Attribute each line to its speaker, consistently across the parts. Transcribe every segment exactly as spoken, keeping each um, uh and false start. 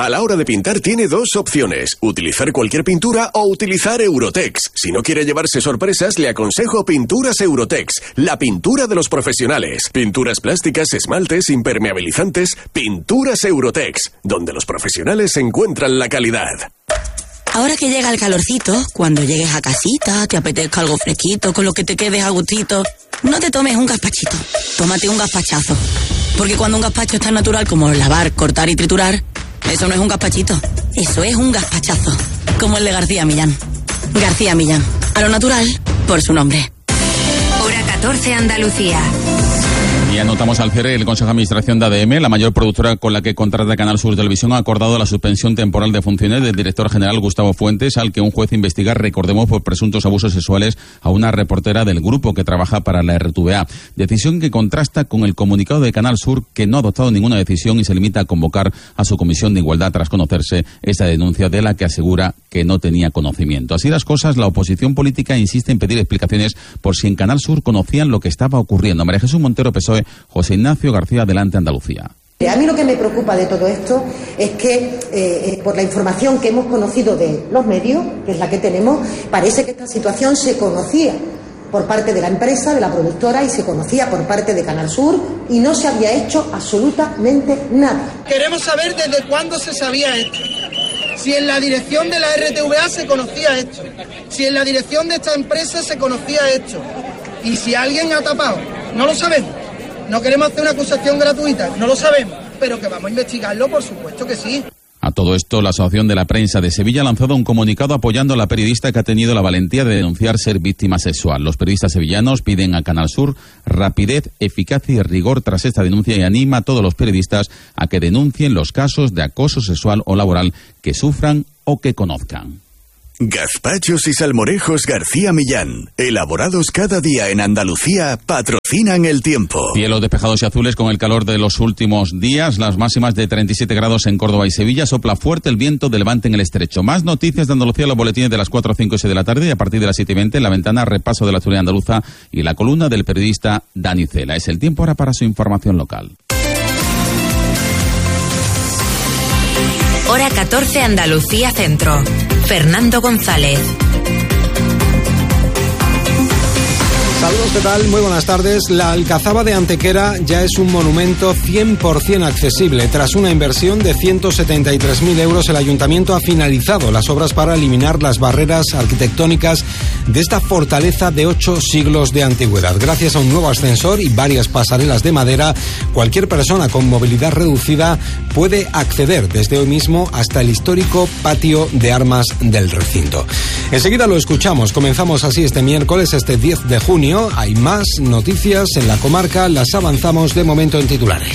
Speaker 1: A la hora de pintar tiene dos opciones, utilizar cualquier pintura o utilizar Eurotex. Si no quiere llevarse sorpresas, le aconsejo Pinturas Eurotex, la pintura de los profesionales. Pinturas plásticas, esmaltes, impermeabilizantes, Pinturas Eurotex, donde los profesionales encuentran la calidad.
Speaker 2: Ahora que llega el calorcito, cuando llegues a casita, te apetezca algo fresquito, con lo que te quedes a gustito, no te tomes un gazpachito, tómate un gazpachazo. Porque cuando un gazpacho es tan natural como lavar, cortar y triturar, eso no es un gazpachito, eso es un gazpachazo, como el de García Millán. García Millán, a lo natural, por su nombre.
Speaker 3: Hora catorce, Andalucía.
Speaker 4: Y anotamos al cierre el Consejo de Administración de A D M, la mayor productora con la que contrata Canal Sur Televisión, ha acordado la suspensión temporal de funciones del director general Gustavo Fuentes, al que un juez investiga, recordemos, por presuntos abusos sexuales a una reportera del grupo que trabaja para la R T V A. Decisión que contrasta con el comunicado de Canal Sur, que no ha adoptado ninguna decisión y se limita a convocar a su comisión de igualdad tras conocerse esta denuncia, de la que asegura que no tenía conocimiento. Así las cosas, la oposición política insiste en pedir explicaciones por si en Canal Sur conocían lo que estaba ocurriendo. María Jesús Montero, P S O E. José Ignacio García, Adelante Andalucía.
Speaker 5: A mí lo que me preocupa de todo esto es que, eh, por la información que hemos conocido de los medios, que es la que tenemos, parece que esta situación se conocía por parte de la empresa, de la productora, y se conocía por parte de Canal Sur, y no se había hecho absolutamente nada.
Speaker 6: Queremos saber desde cuándo se sabía esto. Si en la dirección de la R T V A se conocía esto. Si en la dirección de esta empresa se conocía esto. Y si alguien ha tapado, no lo sabemos. No queremos hacer una acusación gratuita, no lo sabemos, pero que vamos a investigarlo, por supuesto que sí.
Speaker 4: A todo esto, la Asociación de la Prensa de Sevilla ha lanzado un comunicado apoyando a la periodista que ha tenido la valentía de denunciar ser víctima sexual. Los periodistas sevillanos piden a Canal Sur rapidez, eficacia y rigor tras esta denuncia, y anima a todos los periodistas a que denuncien los casos de acoso sexual o laboral que sufran o que conozcan.
Speaker 1: Gazpachos y salmorejos García Millán, elaborados cada día en Andalucía, patrocinan el tiempo.
Speaker 4: Cielos despejados y azules con el calor de los últimos días, las máximas de treinta y siete grados en Córdoba y Sevilla, sopla fuerte el viento de levante en el estrecho. Más noticias de Andalucía, los boletines de las cuatro, cinco y seis de la tarde, y a partir de las siete y veinte, en la ventana, repaso de la actualidad andaluza y la columna del periodista Dani Cela. Es el tiempo ahora para su información local.
Speaker 3: Hora catorce, Andalucía Centro. Fernando González.
Speaker 7: Saludos, ¿qué tal? Muy buenas tardes. La Alcazaba de Antequera ya es un monumento cien por ciento accesible. Tras una inversión de ciento setenta y tres mil euros, el Ayuntamiento ha finalizado las obras para eliminar las barreras arquitectónicas de esta fortaleza de ocho siglos de antigüedad. Gracias a un nuevo ascensor y varias pasarelas de madera, cualquier persona con movilidad reducida puede acceder desde hoy mismo hasta el histórico patio de armas del recinto. Enseguida lo escuchamos. Comenzamos así este miércoles, este diez de junio. Hay más noticias en la comarca, las avanzamos de momento en titulares.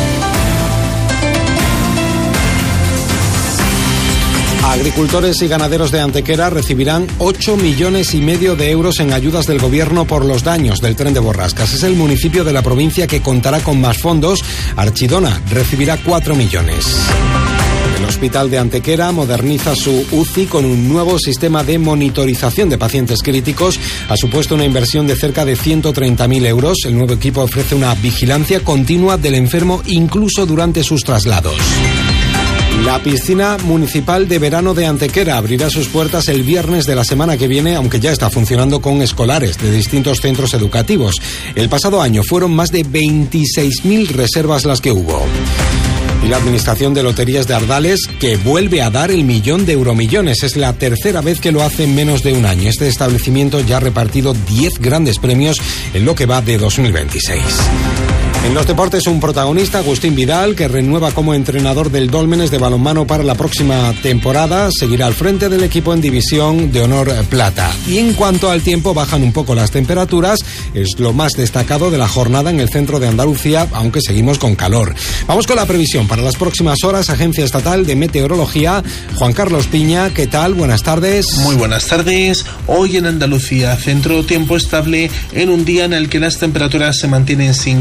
Speaker 7: Agricultores y ganaderos de Antequera recibirán ocho millones y medio de euros en ayudas del gobierno por los daños del tren de Borrascas. Es el municipio de la provincia que contará con más fondos. Archidona recibirá cuatro millones. El Hospital de Antequera moderniza su U C I con un nuevo sistema de monitorización de pacientes críticos. Ha supuesto una inversión de cerca de ciento treinta mil euros. El nuevo equipo ofrece una vigilancia continua del enfermo incluso durante sus traslados. La piscina municipal de verano de Antequera abrirá sus puertas el viernes de la semana que viene, aunque ya está funcionando con escolares de distintos centros educativos. El pasado año fueron más de veintiséis mil reservas las que hubo. Y la Administración de Loterías de Ardales, que vuelve a dar el millón de euromillones. Es la tercera vez que lo hace en menos de un año. Este establecimiento ya ha repartido diez grandes premios en lo que va de dos mil veintiséis. En los deportes, un protagonista, Agustín Vidal, que renueva como entrenador del Dólmenes de balonmano para la próxima temporada. Seguirá al frente del equipo en División de Honor Plata. Y en cuanto al tiempo, bajan un poco las temperaturas. Es lo más destacado de la jornada en el centro de Andalucía, aunque seguimos con calor. Vamos con la previsión para las próximas horas. Agencia Estatal de Meteorología, Juan Carlos Piña. ¿Qué tal? Buenas tardes.
Speaker 8: Muy buenas tardes. Hoy en Andalucía, centro tiempo estable en un día en el que las temperaturas se mantienen sin cambios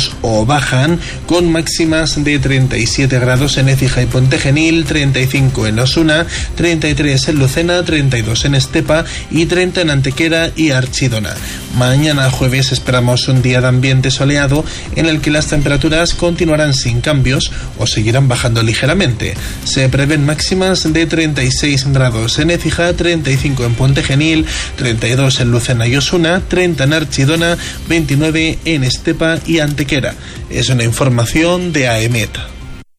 Speaker 8: grados o bajan, con máximas de treinta y siete grados en Écija y Puente Genil, treinta y cinco en Osuna, treinta y tres en Lucena, treinta y dos en Estepa y treinta en Antequera y Archidona. Mañana jueves esperamos un día de ambiente soleado en el que las temperaturas continuarán sin cambios o seguirán bajando ligeramente. Se prevén máximas de treinta y seis grados en Écija, treinta y cinco en Puente Genil, treinta y dos en Lucena y Osuna, treinta en Archidona, veintinueve en Estepa y Antequera. Es una información de A E M E T.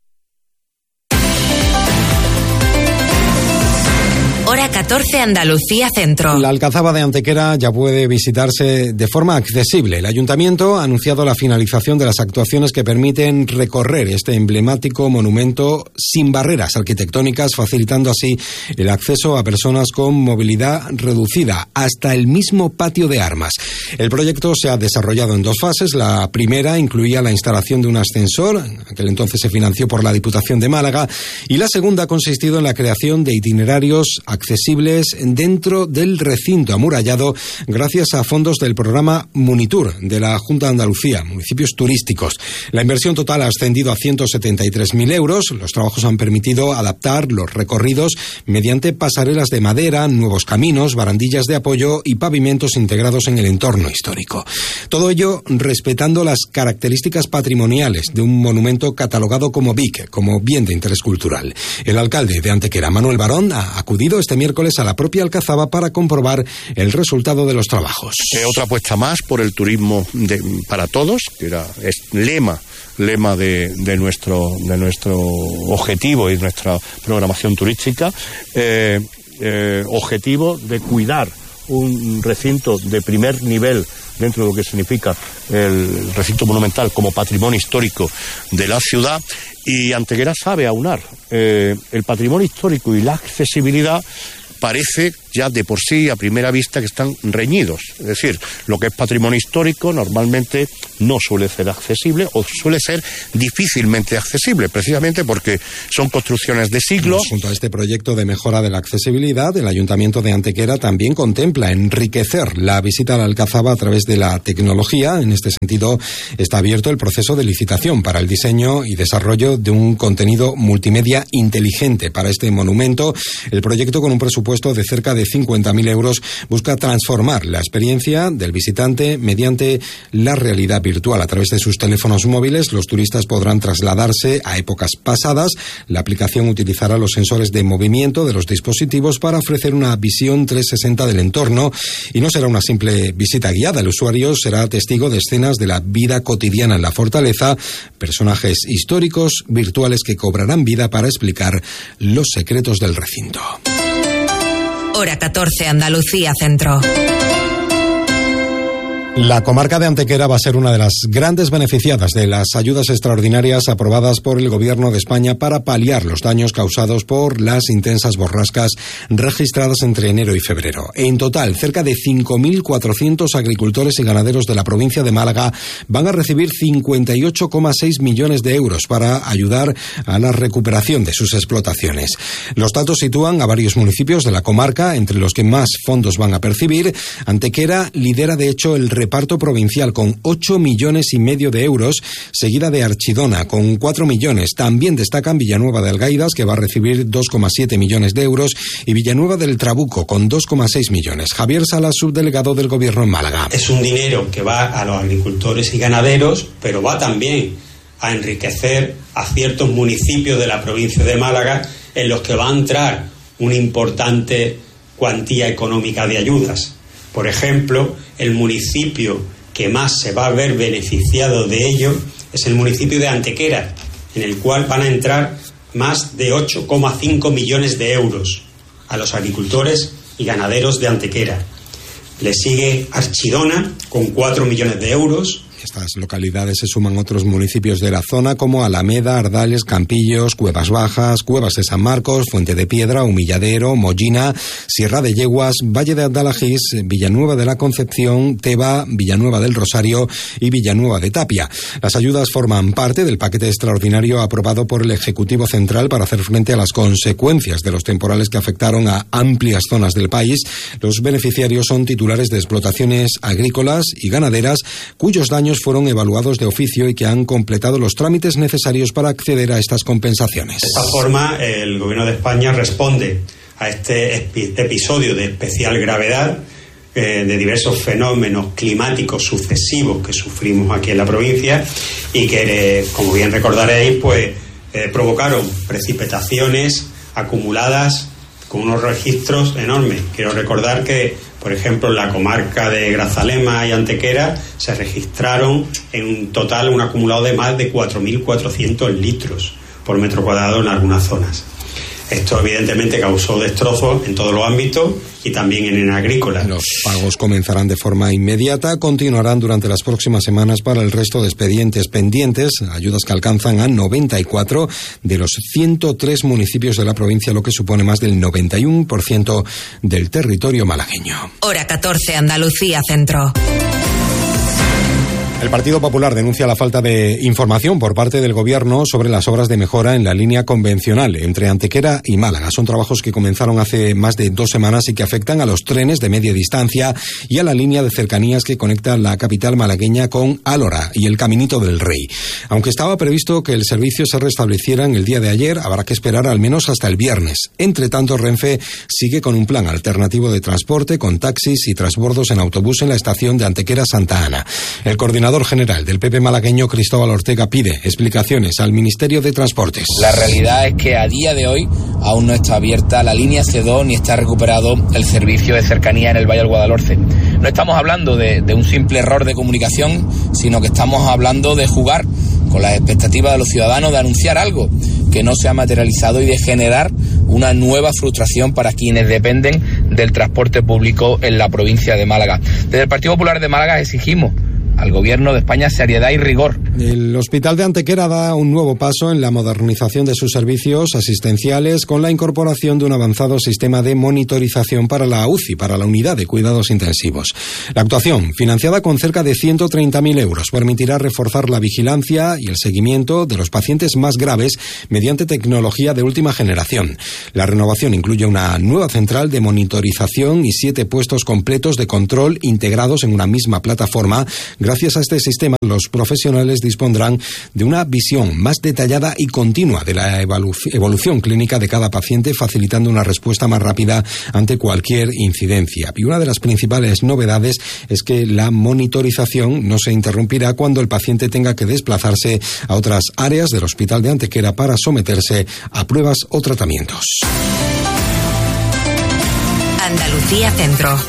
Speaker 3: Hora catorce, Andalucía Centro.
Speaker 7: La Alcazaba de Antequera ya puede visitarse de forma accesible. El Ayuntamiento ha anunciado la finalización de las actuaciones que permiten recorrer este emblemático monumento sin barreras arquitectónicas, facilitando así el acceso a personas con movilidad reducida, hasta el mismo patio de armas. El proyecto se ha desarrollado en dos fases. La primera incluía la instalación de un ascensor, en aquel entonces se financió por la Diputación de Málaga, y la segunda ha consistido en la creación de itinerarios accesibles dentro del recinto amurallado gracias a fondos del programa Munitur de la Junta de Andalucía, municipios turísticos. La inversión total ha ascendido a ciento setenta y tres mil euros. Los trabajos han permitido adaptar los recorridos mediante pasarelas de madera, nuevos caminos, barandillas de apoyo y pavimentos integrados en el entorno histórico. Todo ello respetando las características patrimoniales de un monumento catalogado como B I C, como bien de interés cultural. El alcalde de Antequera, Manuel Barón, ha acudido este miércoles a la propia Alcazaba para comprobar el resultado de los trabajos.
Speaker 9: Eh, otra apuesta más por el turismo de, para todos, que era es lema lema de, de nuestro de nuestro objetivo y nuestra programación turística, eh, eh, objetivo de cuidar un recinto de primer nivel dentro de lo que significa el recinto monumental como patrimonio histórico de la ciudad. Y Antequera sabe aunar eh, el patrimonio histórico y la accesibilidad. Parece ya de por sí, a primera vista, que están reñidos. Es decir, lo que es patrimonio histórico normalmente no suele ser accesible o suele ser difícilmente accesible, precisamente porque son construcciones de siglos.
Speaker 7: Junto a este proyecto de mejora de la accesibilidad, el Ayuntamiento de Antequera también contempla enriquecer la visita a la Alcazaba a través de la tecnología. En este sentido, está abierto el proceso de licitación para el diseño y desarrollo de un contenido multimedia inteligente para este monumento. El proyecto, con un presupuesto de cerca de cincuenta mil euros, busca transformar la experiencia del visitante mediante la realidad virtual. A través de sus teléfonos móviles, los turistas podrán trasladarse a épocas pasadas. La aplicación utilizará los sensores de movimiento de los dispositivos para ofrecer una visión trescientos sesenta del entorno, y no será una simple visita guiada. El usuario será testigo de escenas de la vida cotidiana en la fortaleza, personajes históricos virtuales que cobrarán vida para explicar los secretos del recinto.
Speaker 3: Hora catorce, Andalucía Centro.
Speaker 7: La comarca de Antequera va a ser una de las grandes beneficiadas de las ayudas extraordinarias aprobadas por el Gobierno de España para paliar los daños causados por las intensas borrascas registradas entre enero y febrero. En total, cerca de cinco mil cuatrocientos agricultores y ganaderos de la provincia de Málaga van a recibir cincuenta y ocho coma seis millones de euros para ayudar a la recuperación de sus explotaciones. Los datos sitúan a varios municipios de la comarca entre los que más fondos van a percibir. Antequera lidera, de hecho, el reparto provincial con ocho millones y medio de euros, seguida de Archidona con cuatro millones. También destacan Villanueva de Algaidas, que va a recibir dos coma siete millones de euros, y Villanueva del Trabuco con dos coma seis millones. Javier Salas, subdelegado del Gobierno en Málaga.
Speaker 10: Es un dinero que va a los agricultores y ganaderos, pero va también a enriquecer a ciertos municipios de la provincia de Málaga, en los que va a entrar una importante cuantía económica de ayudas. Por ejemplo, el municipio que más se va a ver beneficiado de ello es el municipio de Antequera, en el cual van a entrar más de ocho coma cinco millones de euros a los agricultores y ganaderos de Antequera. Le sigue Archidona con cuatro millones de euros.
Speaker 7: Estas localidades se suman otros municipios de la zona como Alameda, Ardales, Campillos, Cuevas Bajas, Cuevas de San Marcos, Fuente de Piedra, Humilladero, Mollina, Sierra de Yeguas, Valle de Andalajís, Villanueva de la Concepción, Teba, Villanueva del Rosario y Villanueva de Tapia. Las ayudas forman parte del paquete extraordinario aprobado por el Ejecutivo Central para hacer frente a las consecuencias de los temporales que afectaron a amplias zonas del país. Los beneficiarios son titulares de explotaciones agrícolas y ganaderas cuyos daños agricultores fueron evaluados de oficio y que han completado los trámites necesarios para acceder a estas compensaciones.
Speaker 10: De esta forma, el Gobierno de España responde a este episodio de especial gravedad eh, de diversos fenómenos climáticos sucesivos que sufrimos aquí en la provincia y que, eh, como bien recordaréis, pues eh, provocaron precipitaciones acumuladas con unos registros enormes. Quiero recordar que, por ejemplo, en la comarca de Grazalema y Antequera se registraron en un total un acumulado de más de cuatro mil cuatrocientos litros por metro cuadrado en algunas zonas. Esto evidentemente causó destrozos en todos los ámbitos y también en el agrícola.
Speaker 7: Los pagos comenzarán de forma inmediata, continuarán durante las próximas semanas para el resto de expedientes pendientes, ayudas que alcanzan a noventa y cuatro de los ciento tres municipios de la provincia, lo que supone más del noventa y uno por ciento del territorio malagueño.
Speaker 3: Hora catorce, Andalucía Centro.
Speaker 7: El Partido Popular denuncia la falta de información por parte del Gobierno sobre las obras de mejora en la línea convencional entre Antequera y Málaga. Son trabajos que comenzaron hace más de dos semanas y que afectan a los trenes de media distancia y a la línea de cercanías que conecta la capital malagueña con Álora y el Caminito del Rey. Aunque estaba previsto que el servicio se restableciera en el día de ayer, habrá que esperar al menos hasta el viernes. Entre tanto, Renfe sigue con un plan alternativo de transporte con taxis y transbordos en autobús en la estación de Antequera Santa Ana. El coordinador general del P P malagueño, Cristóbal Ortega, pide explicaciones al Ministerio de Transportes.
Speaker 11: La realidad es que a día de hoy aún no está abierta la línea C dos ni está recuperado el servicio de cercanía en el Valle del Guadalhorce. No estamos hablando de, de un simple error de comunicación, sino que estamos hablando de jugar con las expectativas de los ciudadanos, de anunciar algo que no se ha materializado y de generar una nueva frustración para quienes dependen del transporte público en la provincia de Málaga. Desde el Partido Popular de Málaga exigimos al Gobierno de España seriedad y rigor.
Speaker 7: El Hospital de Antequera da un nuevo paso en la modernización de sus servicios asistenciales con la incorporación de un avanzado sistema de monitorización para la U C I, para la Unidad de Cuidados Intensivos. La actuación, financiada con cerca de ciento treinta mil euros, permitirá reforzar la vigilancia y el seguimiento de los pacientes más graves mediante tecnología de última generación. La renovación incluye una nueva central de monitorización y siete puestos completos de control integrados en una misma plataforma. Gracias a este sistema, los profesionales dispondrán de una visión más detallada y continua de la evolu- evolución clínica de cada paciente, facilitando una respuesta más rápida ante cualquier incidencia. Y una de las principales novedades es que la monitorización no se interrumpirá cuando el paciente tenga que desplazarse a otras áreas del Hospital de Antequera para someterse a pruebas o tratamientos.
Speaker 3: Andalucía Centro.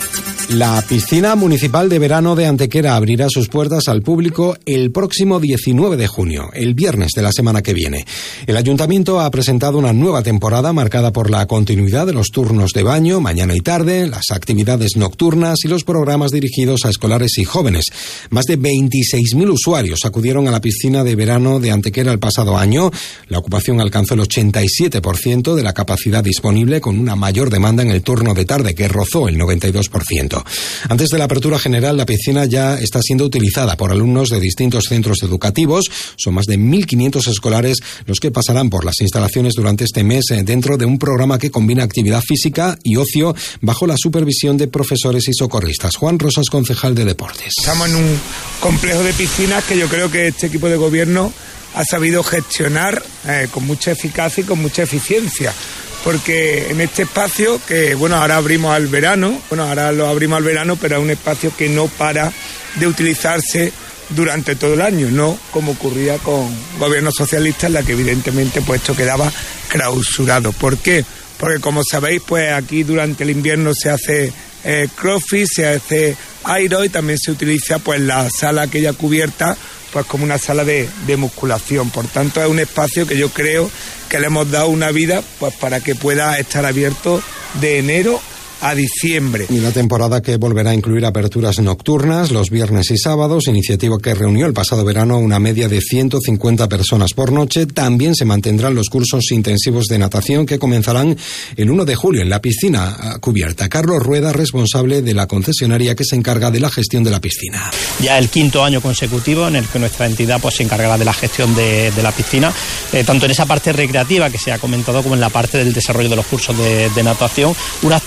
Speaker 7: La piscina municipal de verano de Antequera abrirá sus puertas al público el próximo diecinueve de junio, el viernes de la semana que viene. El ayuntamiento ha presentado una nueva temporada marcada por la continuidad de los turnos de baño, mañana y tarde, las actividades nocturnas y los programas dirigidos a escolares y jóvenes. Más de veintiséis mil usuarios acudieron a la piscina de verano de Antequera el pasado año. La ocupación alcanzó el ochenta y siete por ciento de la capacidad disponible, con una mayor demanda en el turno de tarde, que rozó el noventa y dos por ciento. Antes de la apertura general, la piscina ya está siendo utilizada por alumnos de distintos centros educativos. Son más de mil quinientos escolares los que pasarán por las instalaciones durante este mes dentro de un programa que combina actividad física y ocio bajo la supervisión de profesores y socorristas. Juan Rosas, concejal de Deportes.
Speaker 12: Estamos en un complejo de piscinas que yo creo que este equipo de gobierno ha sabido gestionar eh, con mucha eficacia y con mucha eficiencia. Porque en este espacio, que bueno, ahora abrimos al verano, bueno, ahora lo abrimos al verano, pero es un espacio que no para de utilizarse durante todo el año, no como ocurría con gobiernos socialistas, en la que evidentemente pues esto quedaba clausurado. ¿Por qué? Porque como sabéis, pues aquí durante el invierno se hace eh, crossfit, se hace aero y también se utiliza pues la sala aquella cubierta pues como una sala de, de musculación. Por tanto, es un espacio que yo creo que le hemos dado una vida pues para que pueda estar abierto de enero a diciembre.
Speaker 7: Y la temporada que volverá a incluir aperturas nocturnas los viernes y sábados, iniciativa que reunió el pasado verano a una media de ciento cincuenta personas por noche. También se mantendrán los cursos intensivos de natación que comenzarán el uno de julio en la piscina cubierta. Carlos Rueda, responsable de la concesionaria que se encarga de la gestión de la piscina.
Speaker 13: Ya el quinto año consecutivo en el que nuestra entidad pues se encargará de la gestión de, de la piscina, eh, tanto en esa parte recreativa que se ha comentado como en la parte del desarrollo de los cursos de, de natación, una actividad que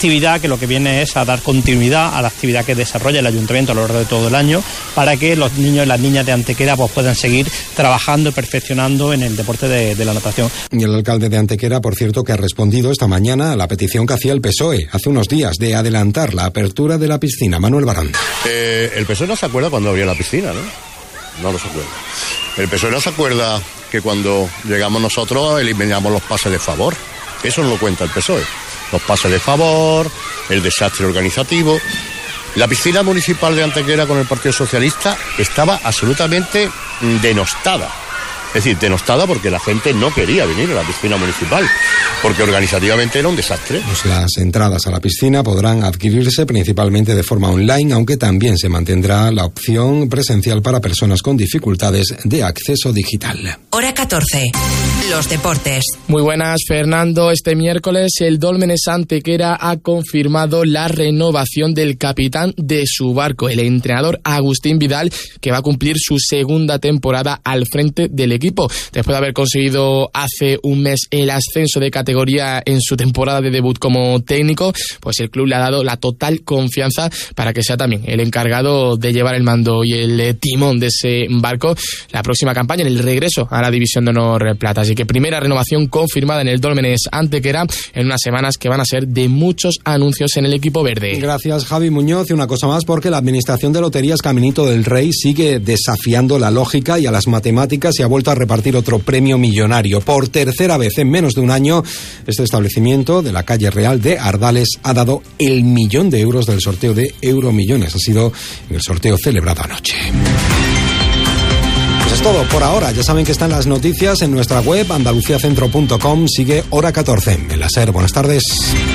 Speaker 13: que lo que viene es a dar continuidad a la actividad que desarrolla el Ayuntamiento a lo largo de todo el año para que los niños y las niñas de Antequera pues, puedan seguir trabajando y perfeccionando en el deporte de, de la natación.
Speaker 7: Y el alcalde de Antequera, por cierto, que ha respondido esta mañana a la petición que hacía el P S O E hace unos días de adelantar la apertura de la piscina. Manuel Barón.
Speaker 9: Eh, el P S O E no se acuerda cuando abrió la piscina, ¿no? No lo se acuerda. El P S O E no se acuerda que cuando llegamos nosotros eliminamos los pases de favor. Eso no lo cuenta el P S O E. Los pases de favor, el desastre organizativo. La piscina municipal de Antequera con el Partido Socialista estaba absolutamente denostada. Es decir, denostada porque la gente no quería venir a la piscina municipal, porque organizativamente era un desastre.
Speaker 7: Pues las entradas a la piscina podrán adquirirse principalmente de forma online, aunque también se mantendrá la opción presencial para personas con dificultades de acceso digital.
Speaker 3: Hora catorce. Los deportes.
Speaker 14: Muy buenas, Fernando. Este miércoles el Dólmenes Antequera ha confirmado la renovación del capitán de su barco, el entrenador Agustín Vidal, que va a cumplir su segunda temporada al frente del equipo. Después de haber conseguido hace un mes el ascenso de categoría en su temporada de debut como técnico, pues el club le ha dado la total confianza para que sea también el encargado de llevar el mando y el timón de ese barco la próxima campaña en el regreso a la División de Honor Plata. Así que primera renovación confirmada en el Dólmenes Antequera en unas semanas que van a ser de muchos anuncios en el equipo verde.
Speaker 7: Gracias, Javi Muñoz. Y una cosa más, porque la Administración de Loterías Caminito del Rey sigue desafiando la lógica y a las matemáticas y ha vuelto a repartir otro premio millonario. Por tercera vez en menos de un año, este establecimiento de la calle Real de Ardales ha dado el millón de euros del sorteo de Euromillones. Ha sido el sorteo celebrado anoche. Pues es todo por ahora. Ya saben que están las noticias en nuestra web andaluciacentro punto com. Sigue Hora catorce en la SER. Buenas tardes.